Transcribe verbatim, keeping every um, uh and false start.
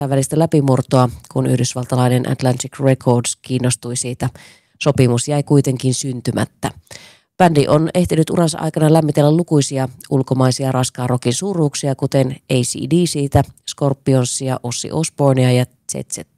välistä läpimurtoa, kun yhdysvaltalainen Atlantic Records kiinnostui siitä. Sopimus jäi kuitenkin syntymättä. Bändi on ehtinyt uransa aikana lämmitellä lukuisia ulkomaisia raskaan rockin suuruuksia, kuten A C/D C:tä, Scorpionsia, Ozzy Osbournea ja Z Z